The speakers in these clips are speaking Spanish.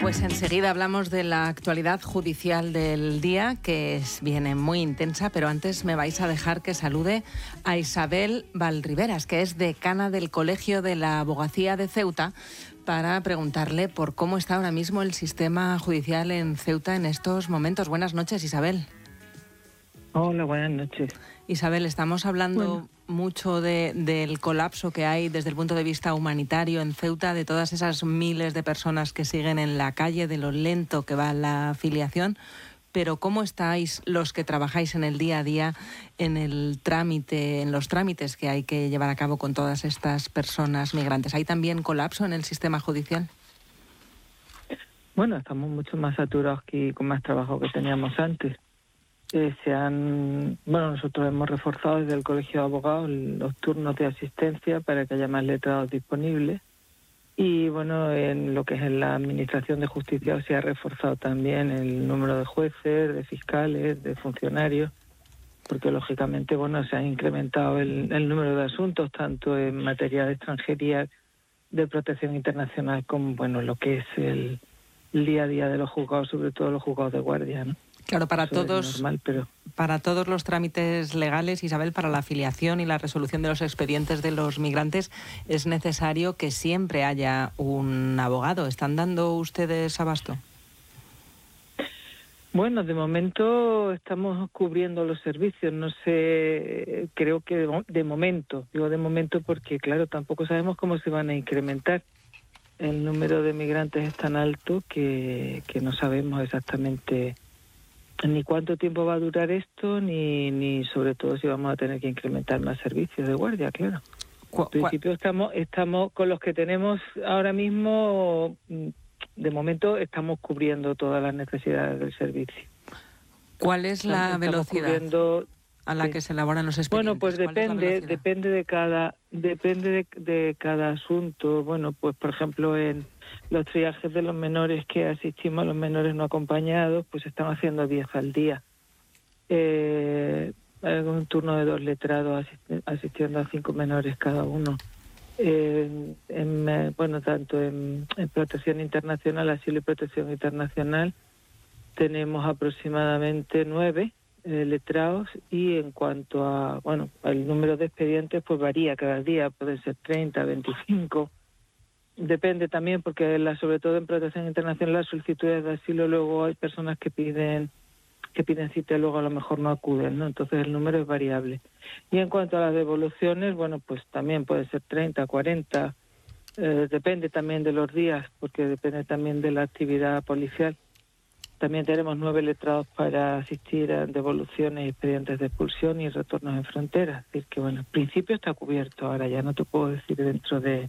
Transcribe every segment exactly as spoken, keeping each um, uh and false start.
Pues enseguida hablamos de la actualidad judicial del día, que es, viene muy intensa, pero antes me vais a dejar que salude a Isabel Valriveras, que es decana del Colegio de la Abogacía de Ceuta, para preguntarle por cómo está ahora mismo el sistema judicial en Ceuta en estos momentos. Buenas noches, Isabel. Hola, buenas noches. Isabel, estamos hablando Bueno. mucho de, del colapso que hay desde el punto de vista humanitario en Ceuta, de todas esas miles de personas que siguen en la calle, de lo lento que va la afiliación, pero ¿cómo estáis los que trabajáis en el día a día en el trámite, en los trámites que hay que llevar a cabo con todas estas personas migrantes? ¿Hay también colapso en el sistema judicial? Bueno, estamos mucho más saturados que con más trabajo que teníamos antes. Eh, se han, bueno, nosotros hemos reforzado desde el Colegio de Abogados los turnos de asistencia para que haya más letrados disponibles. Y bueno, en lo que es en la Administración de Justicia se ha reforzado también el número de jueces, de fiscales, de funcionarios, porque lógicamente, bueno, se ha incrementado el, el número de asuntos, tanto en materia de extranjería, de protección internacional, como, bueno, lo que es el, el día a día de los juzgados, sobre todo los juzgados de guardia, ¿no? Claro, para Eso todos, es normal, pero... para todos los trámites legales, Isabel, para la afiliación y la resolución de los expedientes de los migrantes, es necesario que siempre haya un abogado. ¿Están dando ustedes abasto? Bueno, de momento estamos cubriendo los servicios. No sé, creo que de, de momento, digo de momento porque, claro, tampoco sabemos cómo se van a incrementar. El número de migrantes es tan alto que, que no sabemos exactamente ni cuánto tiempo va a durar esto, ni, ni sobre todo si vamos a tener que incrementar más servicios de guardia, claro. En principio estamos, estamos con los que tenemos ahora mismo, de momento estamos cubriendo todas las necesidades del servicio. ¿Cuál es la estamos velocidad cubriendo, a la que se elaboran los expedientes? Bueno, pues depende, depende de cada, depende de, de cada asunto. Bueno, pues por ejemplo en los triajes de los menores que asistimos, a los menores no acompañados, pues están haciendo diez al día. Eh, hay un turno de dos letrados asist- asistiendo a cinco menores cada uno. Eh, en, eh, bueno, tanto en, en protección internacional, asilo y protección internacional, tenemos aproximadamente nueve eh, letrados, y en cuanto a, bueno, el número de expedientes, pues varía cada día, puede ser treinta, veinticinco. Depende también porque la, sobre todo en protección internacional las solicitudes de asilo luego hay personas que piden que piden cita y luego a lo mejor no acuden, ¿no? Entonces el número es variable. Y en cuanto a las devoluciones, bueno, pues también puede ser treinta, cuarenta, eh, depende también de los días, porque depende también de la actividad policial. También tenemos nueve letrados para asistir a devoluciones y expedientes de expulsión y retornos en frontera. Es decir, que bueno, en principio está cubierto. Ahora ya no te puedo decir dentro de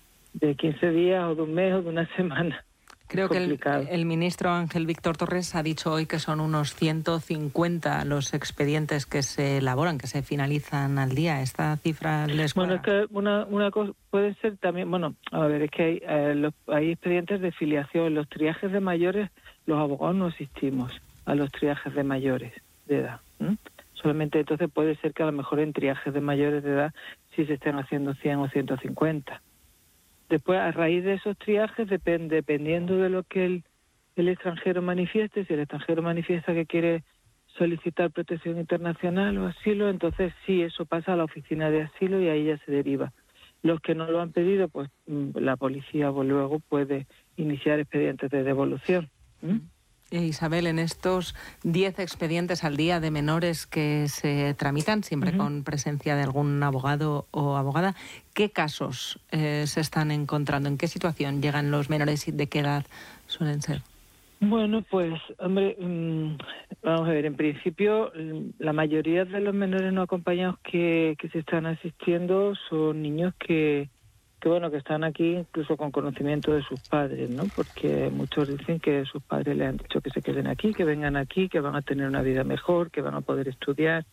de quince días o de un mes o de una semana. Creo que el, el ministro Ángel Víctor Torres ha dicho hoy que son unos ciento cincuenta los expedientes que se elaboran, que se finalizan al día. ¿Esta cifra les cuadra? Bueno, es que una, una cosa puede ser también, bueno, a ver, es que hay, eh, los, hay expedientes de filiación. Los triajes de mayores, los abogados no asistimos a los triajes de mayores de edad. ¿eh? Solamente entonces puede ser que a lo mejor en triajes de mayores de edad sí se estén haciendo cien o ciento cincuenta. Después, a raíz de esos triajes, depende, dependiendo de lo que el, el extranjero manifieste, si el extranjero manifiesta que quiere solicitar protección internacional o asilo, entonces sí, eso pasa a la oficina de asilo y ahí ya se deriva. Los que no lo han pedido, pues la policía pues, luego puede iniciar expedientes de devolución. ¿Mm? Isabel, en estos diez expedientes al día de menores que se tramitan, siempre uh-huh. con presencia de algún abogado o abogada, ¿qué casos eh, se están encontrando? ¿En qué situación llegan los menores y de qué edad suelen ser? Bueno, pues, hombre, mmm, vamos a ver, en principio la mayoría de los menores no acompañados que, que se están asistiendo son niños que... que bueno, que están aquí incluso con conocimiento de sus padres, ¿no? Porque muchos dicen que sus padres les han dicho que se queden aquí, que vengan aquí, que van a tener una vida mejor, que van a poder estudiar.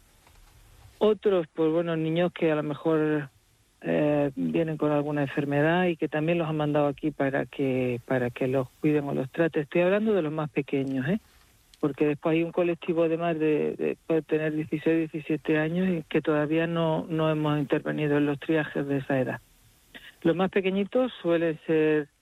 Otros, pues bueno, niños que a lo mejor eh, vienen con alguna enfermedad y que también los han mandado aquí para que para que los cuiden o los traten. Estoy hablando de los más pequeños, ¿eh? Porque después hay un colectivo de más de, de puede tener dieciséis, diecisiete años y que todavía no, no hemos intervenido en los triajes de esa edad. Los más pequeñitos suelen ser